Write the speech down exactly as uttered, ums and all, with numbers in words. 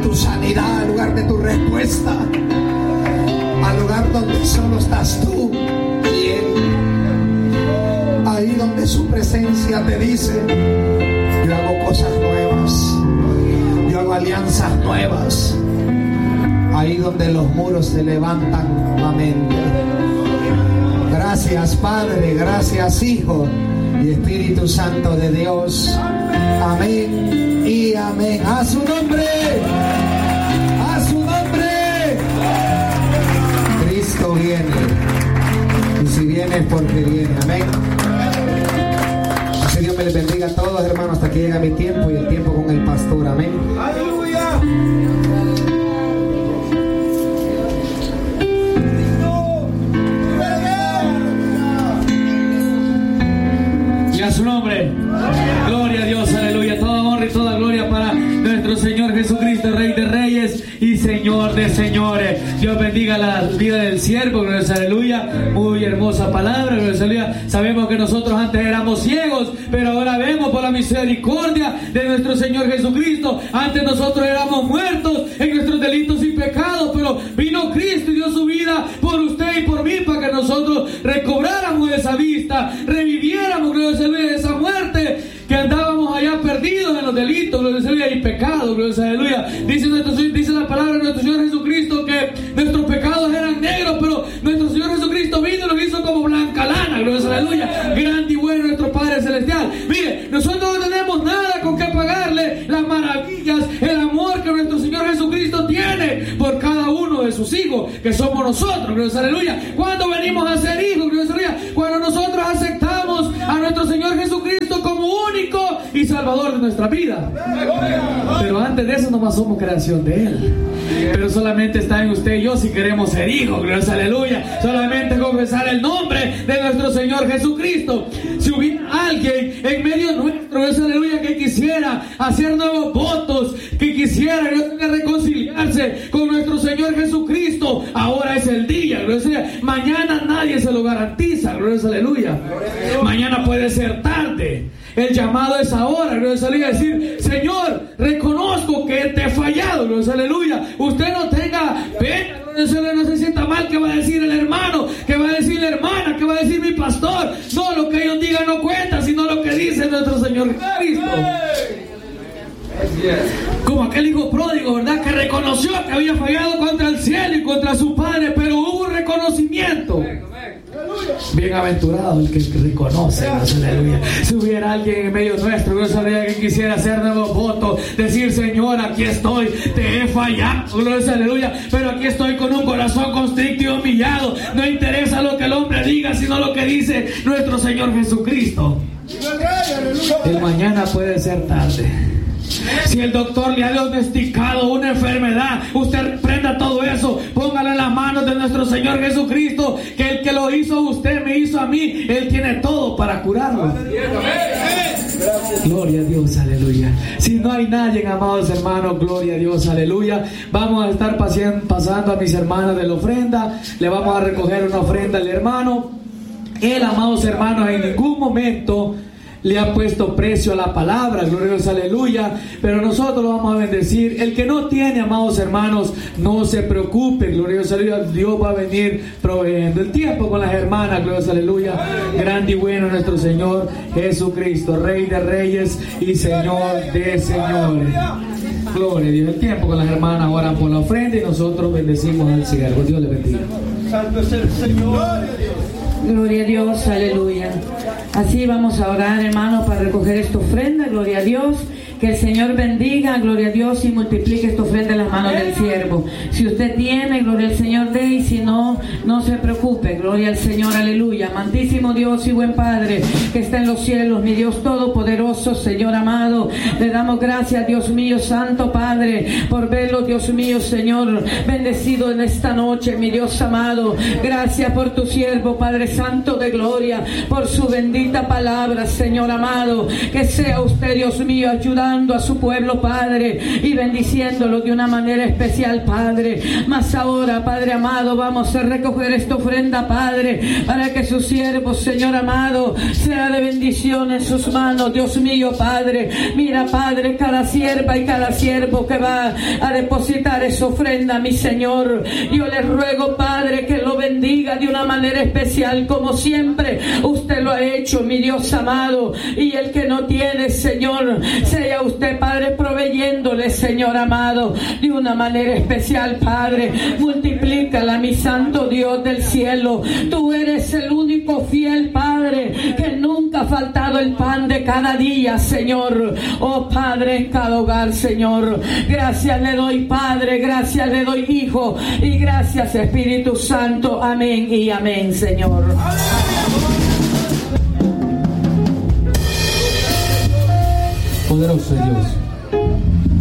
tu sanidad, al lugar de tu respuesta, al lugar donde solo estás tú y Él. Ahí donde su presencia te dice: yo hago cosas nuevas, yo hago alianzas nuevas. Ahí donde los muros se levantan nuevamente. Gracias Padre, gracias Hijo y Espíritu Santo de Dios. Amén y amén. A su nombre, a su nombre. Cristo viene, y si viene es porque viene. Amén. Que Dios me les bendiga a todos, hermanos. Hasta que llega mi tiempo y el tiempo con el pastor. Amén. Aleluya. A su nombre, gloria a Dios, aleluya, toda honra y toda gloria para nuestro Señor Jesucristo, Rey de Reyes y Señor de Señores. Dios bendiga la vida del siervo, gloria, aleluya, muy hermosa palabra, gloria, aleluya. Sabemos que nosotros antes éramos ciegos, pero ahora vemos por la misericordia de nuestro Señor Jesucristo. Antes nosotros éramos muertos en nuestros delitos y pecados, pero vino Cristo y dio su vida por usted y por mí para que nosotros recobráramos esa vista, reviviéramos, gloria, aleluya, esa muerte que andábamos allá perdidos en los delitos, gloria y pecados, gloria, aleluya. Dice, nuestro, dice la palabra de nuestro Señor Jesucristo que nuestros pecados eran negros, pero nuestro Señor Jesucristo vino y los hizo como blanca lana, gloria, aleluya. Grande y bueno nuestro Padre Celestial. Mire, nosotros no tenemos nada con que pagarle las maravillas, el amor que nuestro Señor Jesucristo tiene por cada uno de sus hijos, que somos nosotros, gloria, aleluya. Cuando venimos a ser hijos, gloria, aleluya, cuando nosotros aceptamos a nuestro Señor Jesucristo como único y Salvador de nuestra vida. Pero antes de eso nomás somos creación de Él. Pero solamente está en usted y yo si queremos ser hijos, gloria, aleluya. Solamente confesar el nombre de nuestro Señor Jesucristo. Si hubiera alguien en medio nuestro, gloria, aleluya, que quisiera hacer nuevos votos, que quisiera reconciliarse con nuestro Señor Jesucristo, ahora es el día, gloria, aleluya. Mañana nadie se lo garantiza, gloria, aleluya. Mañana puede ser tarde. El llamado es ahora, gloria, aleluya, decir: Señor, reconozco que te he fallado, gloria, aleluya. Usted no tenga pena, gloria, aleluya, no se sienta mal que va a decir el hermano, que va a decir la hermana, que va a decir mi pastor. No, lo que ellos digan no cuenta, sino lo que dice nuestro Señor Cristo. Como aquel hijo pródigo, ¿verdad? Que reconoció que había fallado contra el cielo y contra su padre, pero hubo un reconocimiento. Bienaventurado el que reconoce, aleluya. Si hubiera alguien en medio nuestro, gloria, aleluya, que quisiera hacer nuevos votos, decir: Señor, aquí estoy, te he fallado, gloria, aleluya, pero aquí estoy con un corazón constricto y humillado. No interesa lo que el hombre diga, sino lo que dice nuestro Señor Jesucristo. El mañana puede ser tarde. Si el doctor le ha diagnosticado una enfermedad, usted reprenda todo eso, póngale en las manos de nuestro Señor Jesucristo, que el que lo hizo a usted me hizo a mí. Él tiene todo para curarlo. Gloria a Dios, aleluya. Si no hay nadie, amados hermanos, gloria a Dios, aleluya. Vamos a estar pasando a mis hermanas de la ofrenda. Le vamos a recoger una ofrenda al hermano. Él, amados hermanos, en ningún momento le ha puesto precio a la palabra, gloria a Dios, aleluya. Pero nosotros lo vamos a bendecir. El que no tiene, amados hermanos, no se preocupe, gloria a Dios, aleluya. Dios va a venir proveyendo el tiempo con las hermanas, gloria a Dios, aleluya. Grande y bueno nuestro Señor Jesucristo, Rey de Reyes y Señor de Señores. Gloria a Dios. El tiempo con las hermanas oran por la ofrenda y nosotros bendecimos al siervo. Dios le bendiga. Santo es el Señor. Gloria a Dios, aleluya. Así vamos a orar, hermanos, para recoger esta ofrenda. Gloria a Dios. Que el Señor bendiga, gloria a Dios, y multiplique esta ofrenda en las manos del siervo. Si usted tiene, gloria al Señor, dé, y si no, no se preocupe. Gloria al Señor, aleluya. Amantísimo Dios y buen Padre que está en los cielos, mi Dios todopoderoso, Señor amado, le damos gracias, Dios mío, Santo Padre, por verlo, Dios mío, Señor, bendecido en esta noche, mi Dios amado. Gracias por tu siervo, Padre Padre Santo de gloria, por su bendita palabra, Señor amado. Que sea usted, Dios mío, ayudando a su pueblo, Padre, y bendiciéndolo de una manera especial, Padre. Mas ahora, Padre amado, vamos a recoger esta ofrenda, Padre, para que su siervo, Señor amado, sea de bendición en sus manos, Dios mío, Padre. Mira, Padre, cada sierva y cada siervo que va a depositar esa ofrenda, mi Señor, yo le ruego, Padre, que lo bendiga de una manera especial, como siempre usted lo ha hecho, mi Dios amado. Y el que no tiene, Señor, sea usted, Padre, proveyéndole, Señor amado, de una manera especial, Padre. Multiplícala, mi santo Dios del cielo. Tú eres el único fiel, Padre, que nunca ha faltado el pan de cada día, Señor. Oh Padre, en cada hogar, Señor. Gracias le doy, Padre, gracias le doy, Hijo, y gracias, Espíritu Santo. Amén y amén, Señor. Poderoso Dios.